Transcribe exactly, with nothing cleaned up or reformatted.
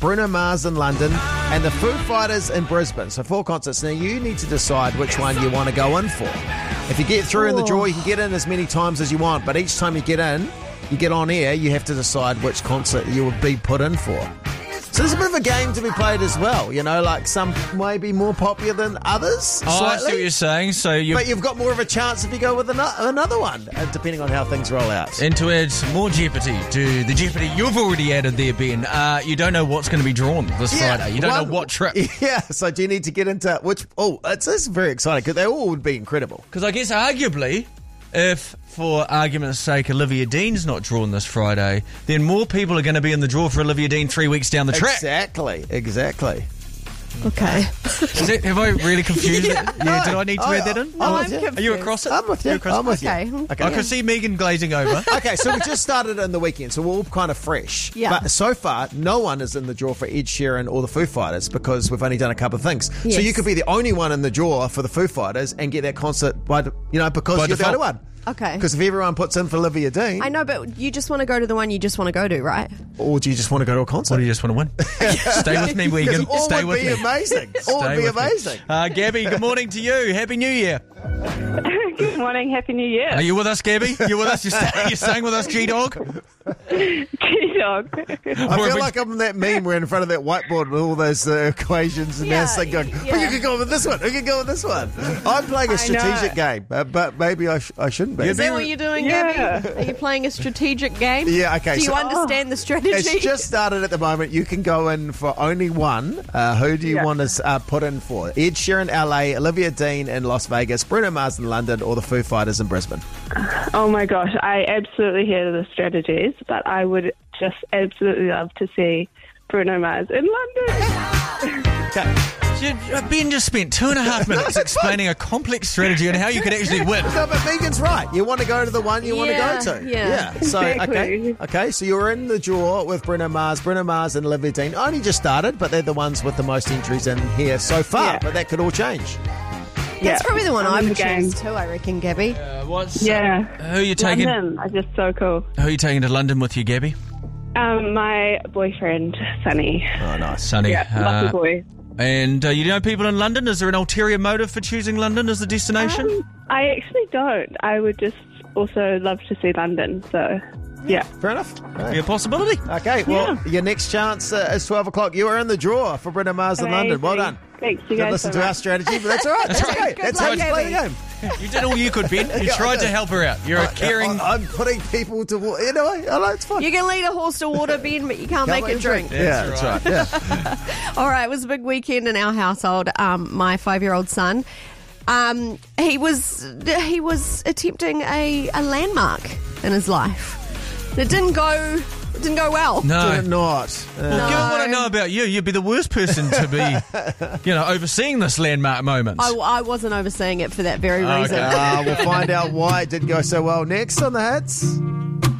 Bruno Mars in London, and the Foo Fighters in Brisbane. So four concerts. Now you need to decide which one you want to go in for. If you get through in the draw, you can get in as many times as you want, but each time you get in, you get on air, you have to decide which concert you would be put in for. So there's a bit of a game to be played as well, you know, like some may be more popular than others. Oh, slightly. I see what you're saying. So you, But you've got more of a chance if you go with ano- another one, uh, depending on how things roll out. And to add more jeopardy to the jeopardy you've already added there, Ben, uh, you don't know what's going to be drawn this Yeah, Friday. You don't one- know what trip. Yeah, so do you need to get into which... Oh, it's, it's very exciting because they all would be incredible. Because I guess arguably, if, for argument's sake, Olivia Dean's not drawn this Friday, then more people are going to be in the draw for Olivia Dean three weeks down the track. Exactly, exactly. Okay. Is it, have I really confused Yeah, it? Yeah, did I need to I- add that in? No, I'm I'm with you. confused. Are you across it? I'm with you. You're across I'm with Okay. you. I can see Megan glazing over. Okay, so we just started in the weekend, so we're all kind of fresh. Yeah. But so far, no one is in the draw for Ed Sheeran or the Foo Fighters because we've only done a couple of things. So Yes. you could be the only one in the draw for the Foo Fighters and get that concert by, the- you know, because By you're default. the only one. Okay. Because if everyone puts in for Olivia Dean, I know, but you just want to go to the one you just want to go to, right? or do you just want to go to a concert? What do you just want to win? Stay with me, Megan. Because all Stay would with be me. amazing. All Stay would be with me. amazing. Uh, Gabby, good morning to you. Happy New Year. Good morning, Happy New Year. Are you with us, Gabby? You with us? You're, stay, you're staying with us, G-Dog? G-Dog. I Or feel if we- like I'm that meme where in front of that whiteboard with all those uh, equations and Yeah, now thing going, oh, yeah. you could go with this one, you could go with this one. I'm playing a I strategic know. game, uh, but maybe I, sh- I shouldn't be. Is that what you're doing, Yeah. Gabby? Are you playing a strategic game? Yeah, okay, Do you so- understand the strategy? It's just started at the moment. You can go in for only one. Uh, who do you Yeah. want to uh, put in for? Ed Sheeran, L A, Olivia Dean in Las Vegas, Bruno Mars in London, or the Foo Fighters in Brisbane? Oh my gosh, I absolutely hear the strategies, but I would just absolutely love to see Bruno Mars in London. Okay. You- uh, Ben just spent two and a half minutes explaining a complex strategy on how you could actually win. No, but Megan's right. You want to go to the one you Yeah, want to go to. yeah. So, okay. Exactly. Okay, so you're in the draw with Bruno Mars. Bruno Mars and Olivia Dean only just started, but they're the ones with the most entries in here so far. Yeah. But that could all change. That's Yeah. probably the one I'm I in would the game. choose too, I reckon, Gabby. Uh, what's, Yeah. Who are you taking? London are just so cool. Who are you taking to London with you, Gabby? Um, my boyfriend, Sunny. Oh, nice. Sunny. Yeah, lucky Uh, boy. and uh, you know people in London? Is there an ulterior motive for choosing London as the destination? Um, I actually don't. I would just also love to see London, so yeah. Fair enough. Be a possibility. Okay, well, your next chance uh, is twelve o'clock. You are in the draw for Bruno Mars in London. Well done. Thanks, you Good guys. listen so to our much. strategy, but that's all right. That's, right. okay. Good That's how luck, you play the Gabby. game. You did all you could, Ben. You Yeah, I tried to did. help her out. You're a caring... I, I'm putting people to... wa- You know, I, I like it's fun. You can lead a horse to water, Ben, but you can't, Can't make it drink. Yeah, That's that's right. Yeah. All right, it was a big weekend in our household. Um, my five-year-old son, um, he was he was attempting a, a landmark in his life. It didn't go it didn't go well. No. Did it not. Uh, Well, given what I No. know about you, you'd be the worst person to be, you know, overseeing this landmark moment. I, I wasn't overseeing it for that very Oh, reason. okay. uh, we'll find out why it didn't go so well next on the hits.